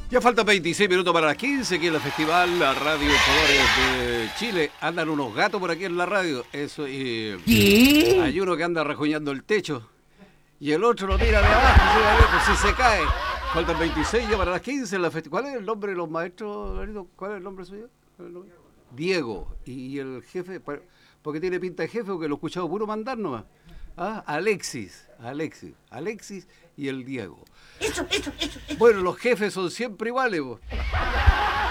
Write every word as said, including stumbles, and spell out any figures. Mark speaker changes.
Speaker 1: Ya faltan veintiséis minutos para las quince aquí en el Festival la Radio Colores de Chile. Andan unos gatos por aquí en la radio. Eso, y
Speaker 2: ¿Qué?
Speaker 1: hay uno que anda rajuñando el techo y el otro lo tira de abajo, pues si se cae. Faltan veintiséis ya para las quince en la festival. ¿Cuál es el nombre de los maestros, Garito? ¿Cuál es el nombre suyo? ¿Cuál es el nombre? Diego. Y el jefe, porque tiene pinta de jefe o que lo he escuchado puro mandar nomás. ¿Ah? Alexis, Alexis, Alexis y el Diego.
Speaker 2: Eso, eso, eso, eso.
Speaker 1: Bueno, los jefes son siempre iguales, vos.